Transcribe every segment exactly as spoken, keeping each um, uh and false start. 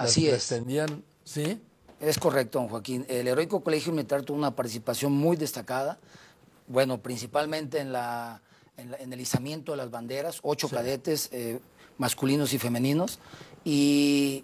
Así las es. extendían, ¿sí? Es correcto, don Joaquín. El Heroico Colegio Militar tuvo una participación muy destacada, bueno, principalmente en, la, en, la, en el izamiento de las banderas, ocho sí. cadetes eh, masculinos y femeninos, y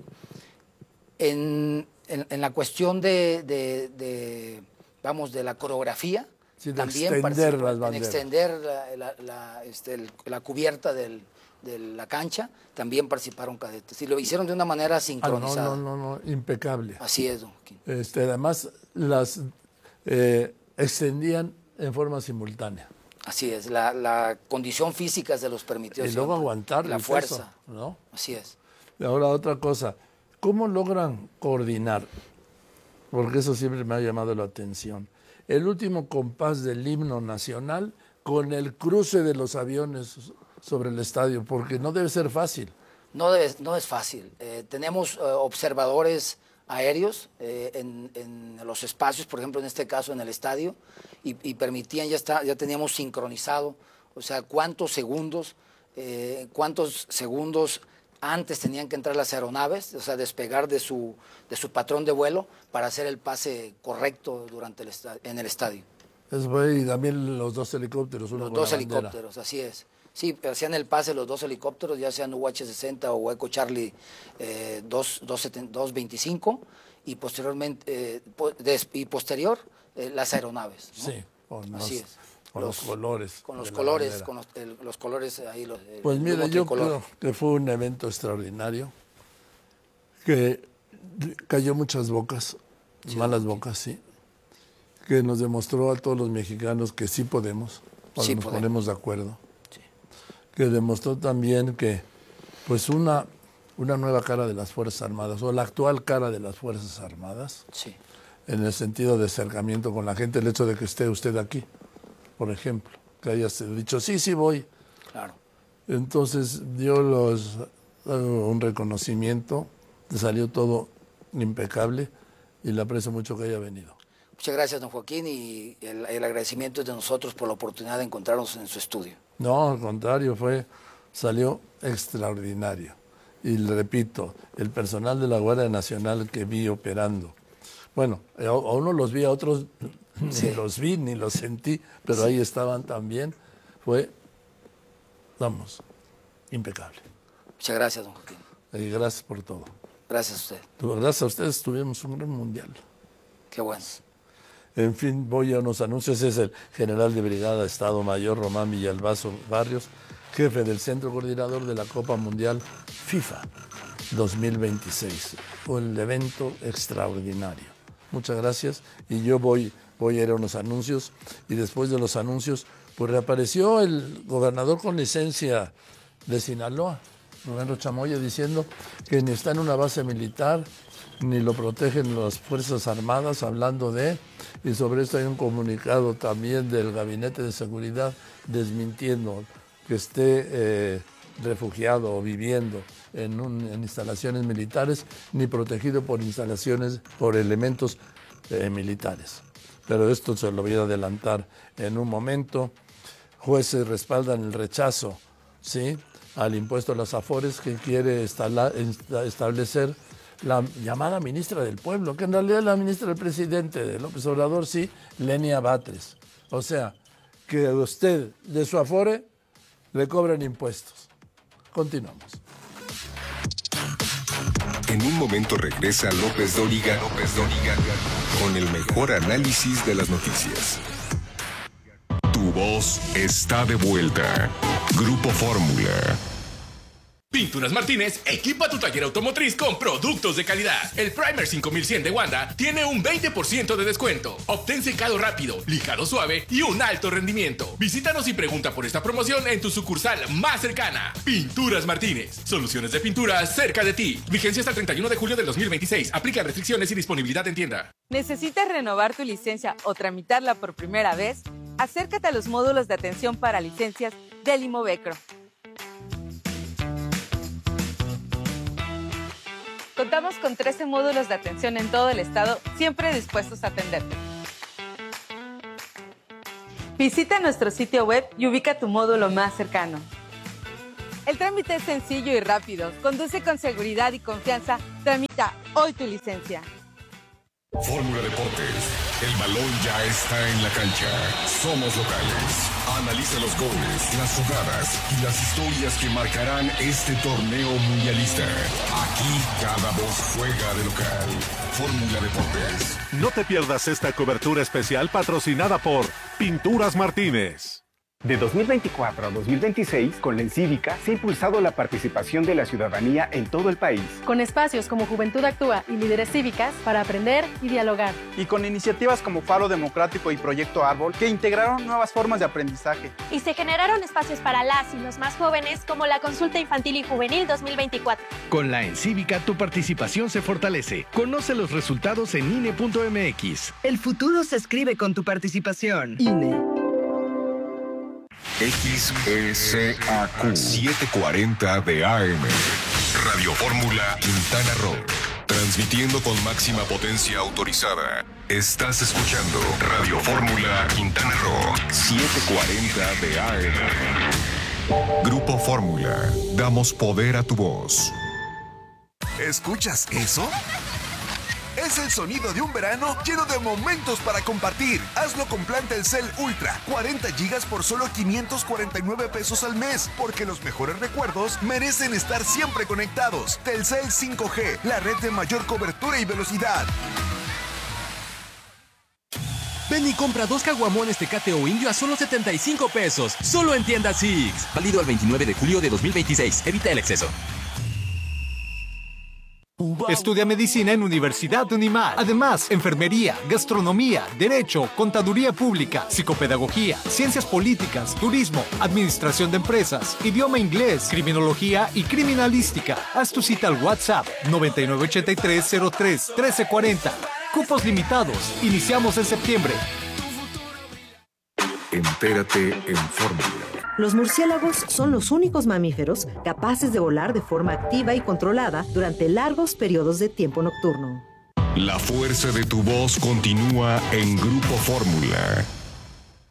en, en, en la cuestión de, de, de, vamos, de la coreografía, sí, de también extender las banderas. En extender la, la, la, este, el, la cubierta del, de la cancha, también participaron cadetes. Y lo hicieron de una manera sincronizada. Ah, no, no, no, no, impecable. Así es, don Joaquín. Este, además, las eh, extendían en forma simultánea. Así es, la, la condición física se los permitió. Y luego aguantar la el fuerza, peso, ¿no? Así es. Y ahora otra cosa, ¿cómo logran coordinar? Porque eso siempre me ha llamado la atención. El último compás del himno nacional con el cruce de los aviones sobre el estadio, porque no debe ser fácil. No, debe, no es fácil. Eh, tenemos eh, observadores aéreos eh, en, en los espacios, por ejemplo, en este caso en el estadio, y, y permitían, ya, está, ya teníamos sincronizado, o sea, cuántos segundos, eh, cuántos segundos antes tenían que entrar las aeronaves, o sea, despegar de su, de su patrón de vuelo para hacer el pase correcto durante el en el estadio. Eso fue, y también los dos helicópteros, uno Los con dos la helicópteros, bandera. Así es. Sí, hacían el pase los dos helicópteros, ya sean U H sesenta o Eco Charlie eh, dos veinticinco, y posteriormente, eh, po des, y posterior, eh, las aeronaves, ¿no? Sí, con los, así es. Con los, los colores. Con los colores, con los, el, los colores ahí. Los, pues mire, yo creo que fue un evento extraordinario, que cayó muchas bocas, sí, malas sí. bocas, sí, que nos demostró a todos los mexicanos que sí podemos, cuando sí nos podemos. ponemos de acuerdo. Que demostró también que pues una, una nueva cara de las Fuerzas Armadas, o la actual cara de las Fuerzas Armadas, sí. en el sentido de acercamiento con la gente, el hecho de que esté usted aquí, por ejemplo, que haya dicho, sí, sí voy. Claro. Entonces dio los, un reconocimiento, salió todo impecable, y le aprecio mucho que haya venido. Muchas gracias, don Joaquín, y el, el agradecimiento es de nosotros por la oportunidad de encontrarnos en su estudio. No, al contrario, fue, salió extraordinario. Y le repito, el personal de la Guardia Nacional que vi operando, bueno, a uno los vi, a otros sí. ni los vi, ni los sentí, pero sí. ahí estaban también, fue, vamos, impecable. Muchas gracias, don Joaquín. Y gracias por todo. Gracias a usted. Gracias a ustedes tuvimos un gran mundial. Qué bueno. En fin, voy a unos anuncios. Es el general de brigada Estado Mayor Román Villalbazo Barrios, jefe del Centro Coordinador de la Copa Mundial FIFA dos mil veintiséis. Fue un evento extraordinario. Muchas gracias. Y yo voy, voy a ir a unos anuncios, y después de los anuncios, pues reapareció el gobernador con licencia de Sinaloa, Rubén Chamoya, diciendo que ni está en una base militar, ni lo protegen las Fuerzas Armadas, hablando de, y sobre esto hay un comunicado también del Gabinete de Seguridad desmintiendo que esté eh, refugiado o viviendo en, un, en instalaciones militares, ni protegido por instalaciones, por elementos eh, militares. Pero esto se lo voy a adelantar en un momento. Jueces respaldan el rechazo, ¿sí?, al impuesto a las afores que quiere instalar, establecer la llamada ministra del Pueblo, que en realidad es la ministra del presidente de López Obrador, sí, Lenia Batres. O sea, que a usted de su afore le cobran impuestos. Continuamos. En un momento regresa López Dóriga, López Dóriga, con el mejor análisis de las noticias. Tu voz está de vuelta. Grupo Fórmula. Pinturas Martínez equipa tu taller automotriz con productos de calidad. El Primer cinco mil cien de Wanda tiene un veinte por ciento de descuento. Obtén secado rápido, lijado suave y un alto rendimiento. Visítanos y pregunta por esta promoción en tu sucursal más cercana. Pinturas Martínez, soluciones de pintura cerca de ti. Vigencia hasta el treinta y uno de julio del dos mil veintiséis. Aplica restricciones y disponibilidad en tienda. ¿Necesitas renovar tu licencia o tramitarla por primera vez? Acércate a los módulos de atención para licencias del Imovecro. Contamos con trece módulos de atención en todo el estado, siempre dispuestos a atenderte. Visita nuestro sitio web y ubica tu módulo más cercano. El trámite es sencillo y rápido. Conduce con seguridad y confianza. Tramita hoy tu licencia. Fórmula Deportes. El balón ya está en la cancha. Somos locales. Analiza los goles, las jugadas y las historias que marcarán este torneo mundialista. Aquí cada voz juega de local. Fórmula Deportes. No te pierdas esta cobertura especial patrocinada por Pinturas Martínez. De dos mil veinticuatro a dos mil veintiséis, con la Encívica se ha impulsado la participación de la ciudadanía en todo el país. Con espacios como Juventud Actúa y Líderes Cívicas para aprender y dialogar. Y con iniciativas como Faro Democrático y Proyecto Árbol que integraron nuevas formas de aprendizaje. Y se generaron espacios para las y los más jóvenes como la Consulta Infantil y Juvenil dos mil veinticuatro. Con la Encívica tu participación se fortalece. Conoce los resultados en I N E punto M X. El futuro se escribe con tu participación. I N E. X S A Q setecientos cuarenta de A M. Radio Fórmula Quintana Roo. Transmitiendo con máxima potencia autorizada. Estás escuchando Radio Fórmula Quintana Roo setecientos cuarenta de A M. Grupo Fórmula. Damos poder a tu voz. ¿Escuchas eso? Es el sonido de un verano lleno de momentos para compartir. Hazlo con plan Telcel Ultra. cuarenta gigas por solo quinientos cuarenta y nueve pesos al mes. Porque los mejores recuerdos merecen estar siempre conectados. Telcel cinco G, la red de mayor cobertura y velocidad. Ven y compra dos caguamones Tecate o Indio a solo setenta y cinco pesos. Solo en tiendas Six. Válido al veintinueve de julio de dos mil veintiséis. Evita el exceso. Estudia medicina en Universidad Unimar. Además, enfermería, gastronomía, derecho, contaduría pública, psicopedagogía, ciencias políticas, turismo, administración de empresas, idioma inglés, criminología y criminalística. Haz tu cita al WhatsApp noventa y nueve ochenta y tres cero tres trece cuarenta. Cupos limitados. Iniciamos en septiembre. Entérate en Fórmula. Los murciélagos son los únicos mamíferos capaces de volar de forma activa y controlada durante largos periodos de tiempo nocturno. La fuerza de tu voz continúa en Grupo Fórmula.